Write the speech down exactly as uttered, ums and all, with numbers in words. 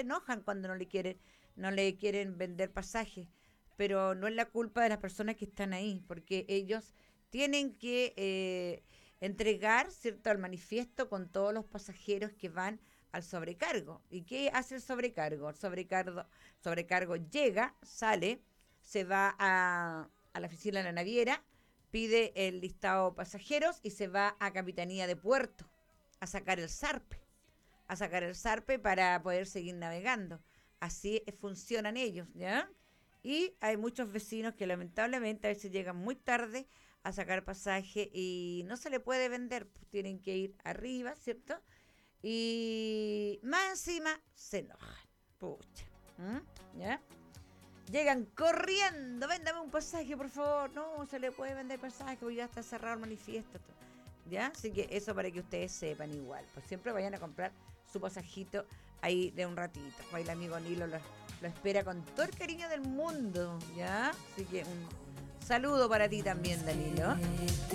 enojan cuando no le quieren, no le quieren vender pasajes, pero no es la culpa de las personas que están ahí, porque ellos tienen que eh, entregar, ¿cierto?, al manifiesto con todos los pasajeros que van al sobrecargo. ¿Y qué hace el sobrecargo? El sobrecargo, sobrecargo llega, sale, se va a, a la oficina de la naviera, pide el listado de pasajeros y se va a Capitanía de Puerto a sacar el zarpe, a sacar el zarpe para poder seguir navegando. Así funcionan ellos, ¿ya? Y hay muchos vecinos que lamentablemente a veces llegan muy tarde a sacar pasaje y no se le puede vender, pues tienen que ir arriba, ¿cierto? Y más encima se enojan, pucha, ¿Mm? ¿ya? Llegan corriendo, véndame un pasaje, por favor. No, se le puede vender pasaje porque ya está cerrado el manifiesto. ¿Ya? Así que eso para que ustedes sepan igual. Pues siempre vayan a comprar su pasajito ahí de un ratito. Ahí el amigo Nilo lo, lo espera con todo el cariño del mundo, ¿ya? Así que un saludo para ti también, Danilo.